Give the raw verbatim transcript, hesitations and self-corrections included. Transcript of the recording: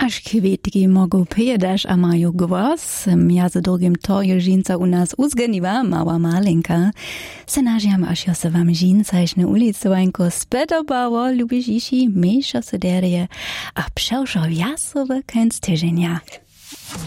Nasz kwietki mogą pojadać, a mają głos. Między drugim to je żinca u nas uzganiwa, mała malinka. Se nažiam, až jo se vám žínca iš na ulicu vanko spedobało, lubiš iši, mejšo se derje, a převšo vjasove konc tyženia.